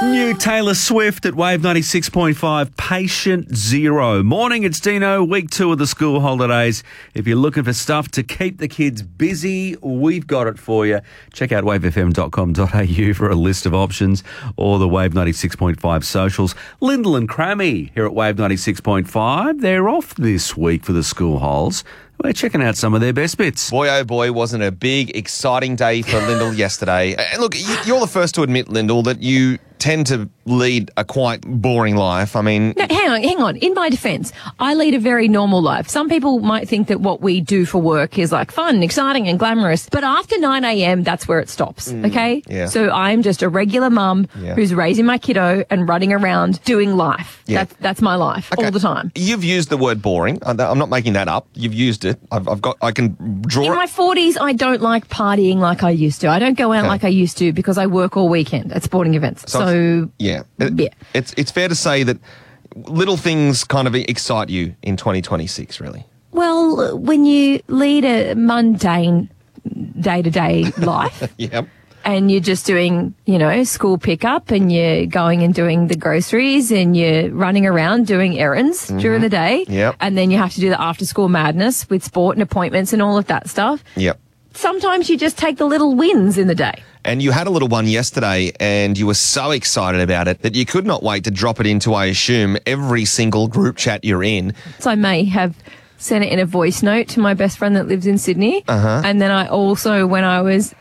New Taylor Swift at Wave 96.5, Patient Zero. Morning, it's Dino, week 2 of the school holidays. If you're looking for stuff to keep the kids busy, we've got it for you. Check out wavefm.com.au for a list of options, or the Wave 96.5 socials. Lyndall and Crammy here at Wave 96.5. They're off this week for the school hols. We're checking out some of their best bits. Boy, oh boy, wasn't it a big, exciting day for Lyndall yesterday. And look, you're the first to admit, Lyndall, that you tend to lead a quite boring life. I mean... No, hang on. In my defence, I lead a very normal life. Some people might think that what we do for work is like fun, exciting and glamorous. But after 9 a.m, that's where it stops, okay? Yeah. So I'm just a regular mum who's raising my kiddo and running around doing life. Yeah. That's my life all the time. You've used the word boring. I'm not making that up. You've used it. I can draw In my 40s, I don't like partying like I used to. I don't go out like I used to because I work all weekend at sporting events. So yeah. Yeah. It's fair to say that little things kind of excite you in 2026, really. Well, when you lead a mundane day-to-day life... Yep. And you're just doing, school pickup, and you're going and doing the groceries, and you're running around doing errands during the day. Yep. And then you have to do the after-school madness with sport and appointments and all of that stuff. Yep. Sometimes you just take the little wins in the day. And you had a little one yesterday, and you were so excited about it that you could not wait to drop it into, I assume, every single group chat you're in. So I may have sent it in a voice note to my best friend that lives in Sydney. And then I also, when I was...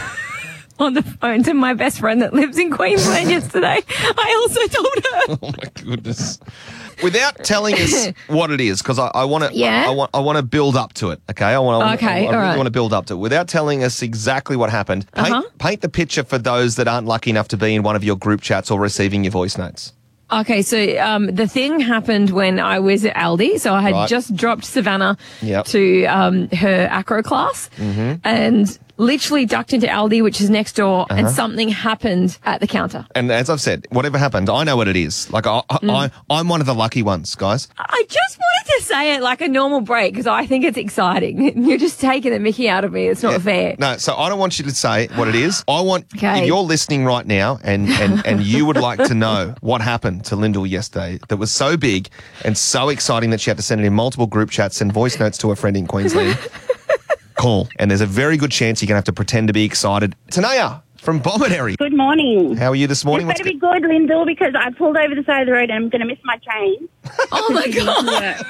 on the phone to my best friend that lives in Queensland yesterday, I also told her. Oh my goodness! Without telling us what it is, because I want to, I want to build up to it. Okay, I really want to build up to it without telling us exactly what happened. Paint the picture for those that aren't lucky enough to be in one of your group chats or receiving your voice notes. Okay, so the thing happened when I was at Aldi. So I had just dropped Savannah to her acro class, and literally ducked into Aldi, which is next door, and something happened at the counter. And as I've said, whatever happened, I know what it is. Like, I'm one of the lucky ones, guys. I just wanted to say it like a normal break because I think it's exciting. You're just taking the mickey out of me. It's not fair. No, so I don't want you to say what it is. I want, if you're listening right now and you would like to know what happened to Lyndall yesterday that was so big and so exciting that she had to send it in multiple group chats and voice notes to a friend in Queensland, call. And there's a very good chance you're going to have to pretend to be excited. Tanaya from Bomaderry. Good morning. How are you this morning? It's better be good, Lyndall, because I pulled over the side of the road and I'm going to miss my train. Oh, my God.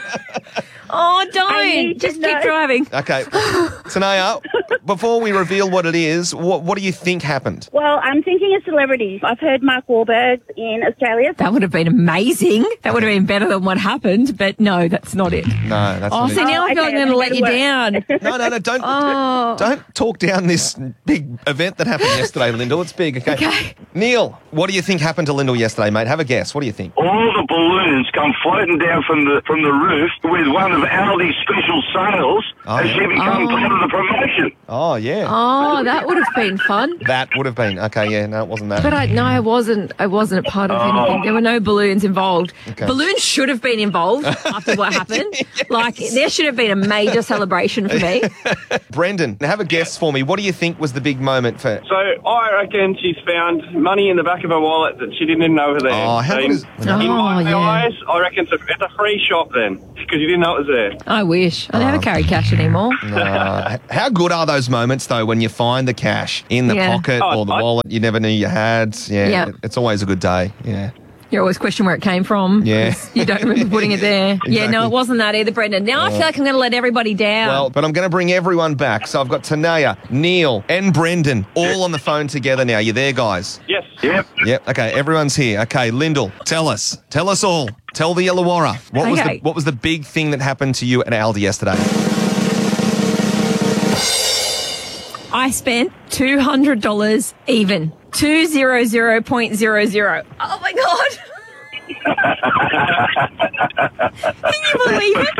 Oh, don't. Just keep driving. Okay. Tanaya, before we reveal what it is, what do you think happened? Well, I'm thinking of celebrities. I've heard Mark Wahlberg in Australia. That would have been amazing. That would have been better than what happened, but no, that's not it. No, that's not it. So now I feel like I'm going to let you down. No, don't talk down this big event that happened yesterday, Lyndall. It's big, okay? Neil, what do you think happened to Lyndall yesterday, mate? Have a guess. What do you think? All the balloons come floating down from the roof with one of Aldi's special sales as she become part of the promotion. Oh, yeah. Oh, that would have been fun. That would have been. Okay, yeah, no, it wasn't that. But I wasn't a part of anything. There were no balloons involved. Okay. Balloons should have been involved after what happened. Yes. Like, there should have been a major celebration for me. Brendan, have a guess for me. What do you think was the big moment for... So I reckon she's found money in the back of her wallet that she didn't even know was there. Oh, how good is... In my eyes, I reckon it's a free shop then, because you didn't know it was there. I wish. I never carry cash anymore. How good are those moments, though, when you find the cash in the pocket or the wallet you never knew you had? Yeah, it's always a good day, yeah. You always question where it came from. Yeah. You don't remember putting it there. Exactly. Yeah, no, it wasn't that either, Brendan. Now I feel like I'm going to let everybody down. Well, but I'm going to bring everyone back. So I've got Tanaya, Neil, and Brendan all on the phone together now. You there, guys? Yes. Yep. Okay, everyone's here. Okay, Lyndall, tell us all. Tell the Illawarra. What was the big thing that happened to you at Aldi yesterday? I spent $200 even. 200.00. Oh my God. Can you believe it?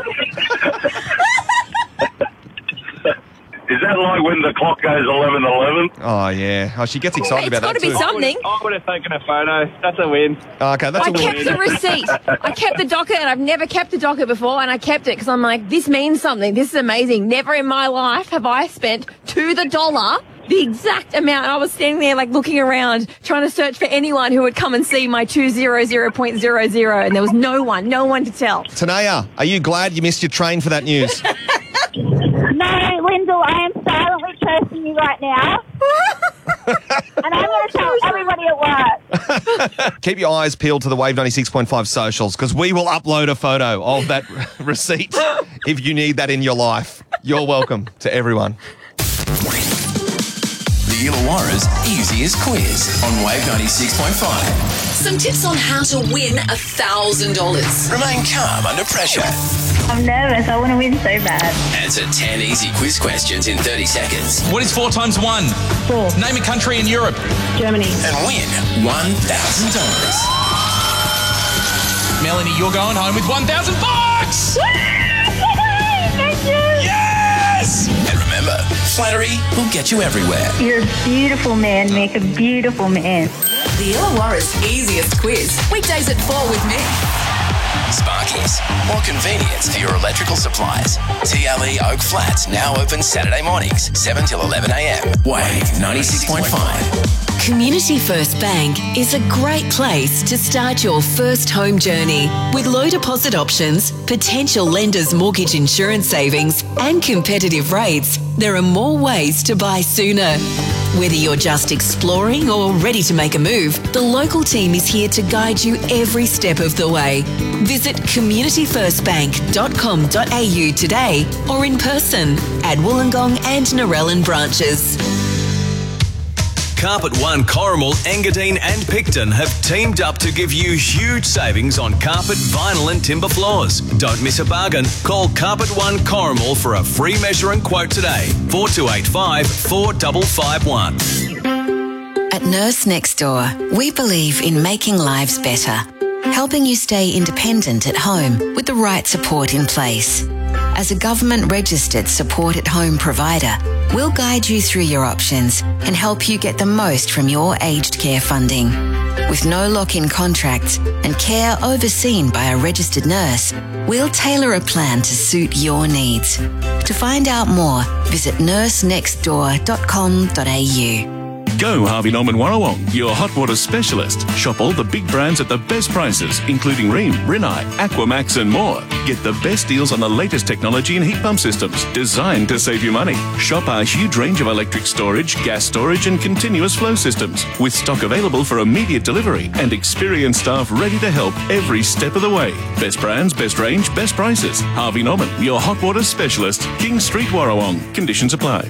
Is that like when the clock goes 11:11? Oh, yeah. Oh, she gets excited about that, It's got to be something. I would have taken a photo. That's a win. Okay, that's a win. I kept the receipt. I kept the docket, and I've never kept the docket before, and I kept it because I'm like, this means something. This is amazing. Never in my life have I spent to the dollar the exact amount. I was standing there, like, looking around, trying to search for anyone who would come and see my 200.00, and there was no one to tell. Tanea, are you glad you missed your train for that news? No, Lyndall, I am silently cursing you right now. And I'm going to tell everybody at work. Keep your eyes peeled to the Wave 96.5 socials, because we will upload a photo of that receipt if you need that in your life. You're welcome to everyone. The Illawarra's easiest quiz on Wave 96.5. Some tips on how to win $1,000. Remain calm under pressure. I'm nervous. I want to win so bad. Answer 10 easy quiz questions in 30 seconds. What is 4 times 1? 4. Name a country in Europe. Germany. And win $1,000. Melanie, you're going home with $1,000. Thank you. Yes! And remember, flattery will get you everywhere. You're a beautiful man, Mick. A beautiful man. The Illawarra's easiest quiz. Weekdays at 4 with me. Sparkies, more convenience for your electrical supplies. TLE Oak Flats, now open Saturday mornings, 7 till 11 a.m. Wave 96.5. Community First Bank is a great place to start your first home journey. With low deposit options, potential lenders' mortgage insurance savings, and competitive rates, there are more ways to buy sooner. Whether you're just exploring or ready to make a move, the local team is here to guide you every step of the way. Visit communityfirstbank.com.au today or in person at Wollongong and Narellan branches. Carpet One, Corrimal, Engadine and Picton have teamed up to give you huge savings on carpet, vinyl and timber floors. Don't miss a bargain. Call Carpet One Corrimal for a free measure and quote today. 4285 4551. At Nurse Next Door, we believe in making lives better, helping you stay independent at home with the right support in place. As a government-registered support-at-home provider, we'll guide you through your options and help you get the most from your aged care funding. With no lock-in contracts and care overseen by a registered nurse, we'll tailor a plan to suit your needs. To find out more, visit nursenextdoor.com.au. Go Harvey Norman Warrawong, your hot water specialist. Shop all the big brands at the best prices, including Rheem, Rinnai, Aquamax and more. Get the best deals on the latest technology and heat pump systems, designed to save you money. Shop our huge range of electric storage, gas storage and continuous flow systems, with stock available for immediate delivery and experienced staff ready to help every step of the way. Best brands, best range, best prices. Harvey Norman, your hot water specialist. King Street, Warrawong. Conditions apply.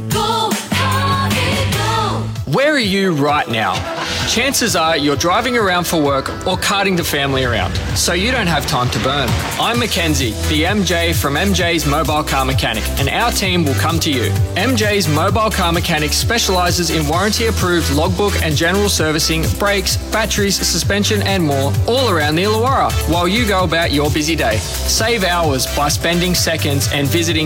Where are you right now? Chances are you're driving around for work or carting the family around, so you don't have time to burn. I'm Mackenzie, the MJ from MJ's Mobile Car Mechanic, and our team will come to you. MJ's Mobile Car Mechanic specialises in warranty-approved logbook and general servicing, brakes, batteries, suspension and more, all around the Illawarra, while you go about your busy day. Save hours by spending seconds and visiting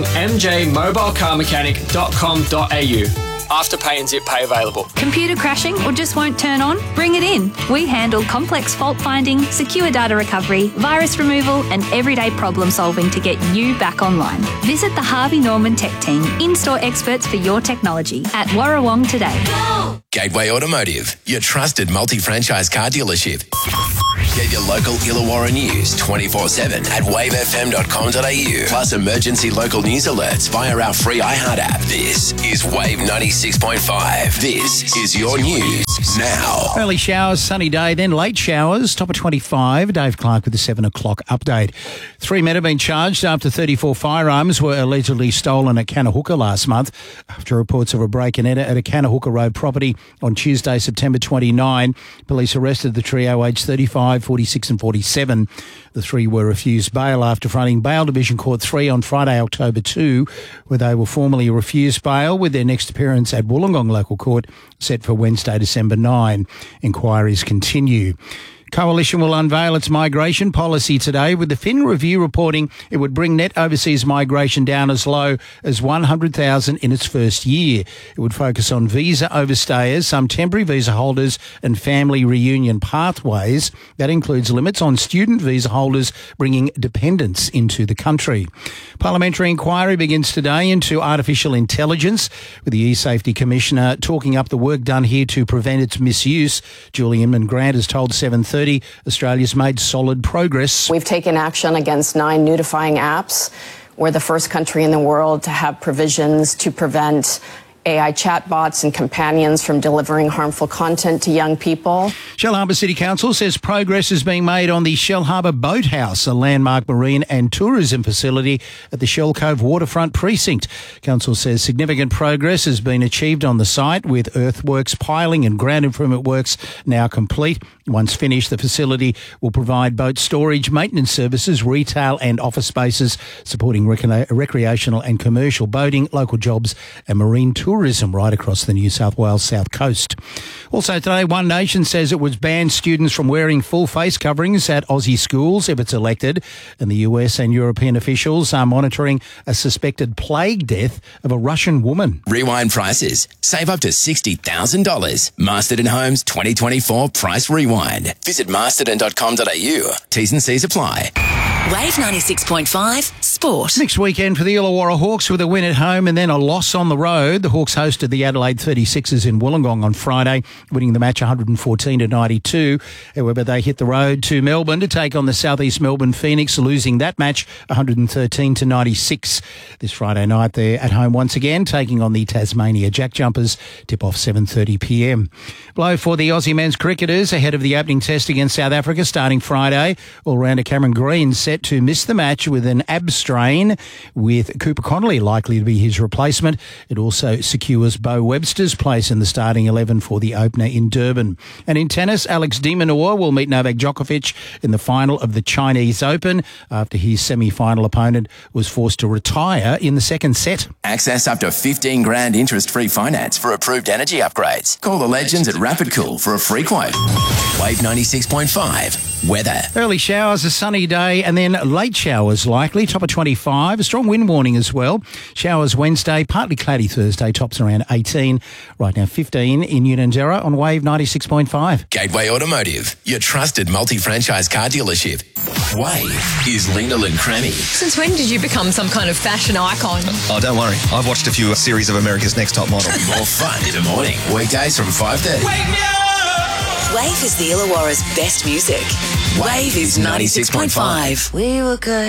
mjmobilecarmechanic.com.au. Afterpay and Zip Pay available. Computer crashing or just won't turn on? Bring it in. We handle complex fault finding, secure data recovery, virus removal and everyday problem solving to get you back online. Visit the Harvey Norman Tech Team, in-store experts for your technology at Warrawong today. Go! Gateway Automotive, your trusted multi-franchise car dealership. Get your local Illawarra news 24/7 at wavefm.com.au. Plus emergency local news alerts via our free iHeart app. This is Wave 96.5. This is your news now. Early showers, sunny day, then late showers. Top of 25. Dave Clark with the 7 o'clock update. 3 men have been charged after 34 firearms were allegedly stolen at Cannahooka last month after reports of a break-and-enter at a Cannahooka Road property on Tuesday, September 29. Police arrested the trio aged 35, 46 and 47. The three were refused bail after fronting Bail Division Court 3 on Friday, October 2, where they were formally refused bail, with their next appearance at Wollongong Local Court set for Wednesday, December 9. Inquiries continue. Coalition will unveil its migration policy today, with the Fin Review reporting it would bring net overseas migration down as low as 100,000 in its first year. It would focus on visa overstayers, some temporary visa holders and family reunion pathways. That includes limits on student visa holders bringing dependents into the country. Parliamentary inquiry begins today into artificial intelligence, with the E-Safety Commissioner talking up the work done here to prevent its misuse. Julie Inman-Grant has told 7:30 Australia's made solid progress. We've taken action against 9 nudifying apps. We're the first country in the world to have provisions to prevent AI chatbots and companions from delivering harmful content to young people. Shellharbour City Council says progress is being made on the Shellharbour Boathouse, a landmark marine and tourism facility at the Shell Cove Waterfront Precinct. Council says significant progress has been achieved on the site, with earthworks, piling and ground improvement works now complete. Once finished, the facility will provide boat storage, maintenance services, retail and office spaces, supporting recreational and commercial boating, local jobs and marine tourism right across the New South Wales south coast. Also today, One Nation says it would ban students from wearing full face coverings at Aussie schools if it's elected, and the US and European officials are monitoring a suspected plague death of a Russian woman. Rewind prices. Save up to $60,000. Masterton Homes 2024 Price Rewind. Visit masterton.com.au. T's and C's apply. Wave 96.5 Sport. Next weekend for the Illawarra Hawks, with a win at home and then a loss on the road. The Hawks hosted the Adelaide 36ers in Wollongong on Friday, winning the match 114-92. However, they hit the road to Melbourne to take on the South East Melbourne Phoenix, losing that match 113-96. This Friday night, they're at home once again, taking on the Tasmania Jack Jumpers. Tip-off 7:30pm. Blow for the Aussie men's cricketers ahead of the opening test against South Africa starting Friday. All-rounder Cameron Green set to miss the match with an ab strain, with Cooper Connolly likely to be his replacement. It also secures Bo Webster's place in the starting 11 for the opener in Durban. And in tennis, Alex de Minaur will meet Novak Djokovic in the final of the Chinese Open after his semi-final opponent was forced to retire in the second set. Access up to 15 grand interest-free finance for approved energy upgrades. Call the legends at Rapid Cool for a free quote. Wave 96.5 weather. Early showers, a sunny day, and then late showers likely. Top of 25. A strong wind warning as well. Showers Wednesday, partly cloudy Thursday. Tops around 18. Right now 15 in Unanderra on Wave 96.5. Gateway Automotive, your trusted multi-franchise car dealership. Wave is Linda Crammy. Since when did you become some kind of fashion icon? Oh, don't worry. I've watched a few series of America's Next Top Model. More fun in the morning. Weekdays from 5:30. Wake me up! Wave is the Illawarra's best music. Wave is 96.5. We were good.